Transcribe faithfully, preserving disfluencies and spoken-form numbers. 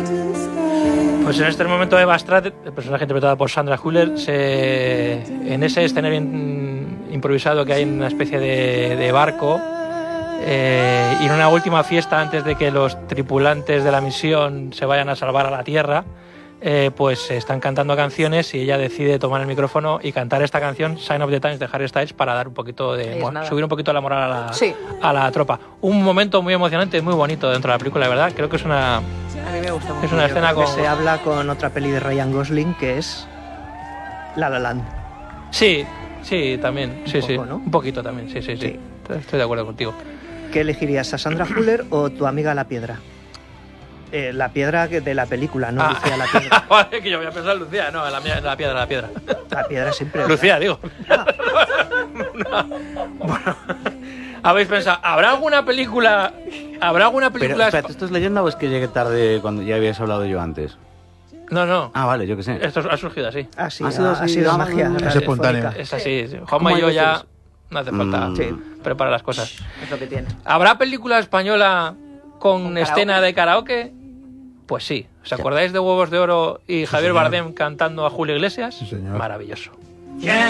Pues en este momento Eva Stratt, el personaje interpretado por Sandra Hüller, se, en ese escenario in, improvisado que hay en una especie de, de barco, eh, y en una última fiesta antes de que los tripulantes de la misión se vayan a salvar a la Tierra, eh, pues están cantando canciones y ella decide tomar el micrófono y cantar esta canción, Sign of the Times, de Harry Styles, para dar un poquito de bueno, subir un poquito la moral a la, sí. a la tropa. Un momento muy emocionante, muy bonito dentro de la película, la verdad. Creo que es una... A mí me gusta mucho. Es una escena con... que se habla con otra peli de Ryan Gosling que es La La Land. Sí, sí, también. Sí, un poco, sí. ¿no? Un poquito también, sí, sí, sí, sí. Estoy de acuerdo contigo. ¿Qué elegirías, a Sandra Hüller o tu amiga La Piedra? Eh, la piedra de la película, no ah. Lucía la Piedra. Vale, que yo voy a pensar Lucía, no, la, la piedra, la piedra. La Piedra siempre. ¿verdad? Lucía, digo. Ah. no. Bueno, habéis pensado, ¿habrá alguna película? ¿Habrá alguna película? Pero, espérate, ¿esto es leyenda o es que llegué tarde cuando ya habías hablado yo antes? No, no. Ah, vale, yo qué sé. Esto ha surgido así. Ah, sí, ha sido, ha, ha sido ah, magia. Es espontáneo. Es así. Sí. Juanma y yo ya no hace falta Mm. sí, preparar las cosas. Es lo que tiene. ¿Habrá película española con, ¿Con escena karaoke? de karaoke? Pues sí. ¿Os acordáis de Huevos de Oro y Javier señor. Bardem cantando a Julio Iglesias? Sí, señor. Maravilloso.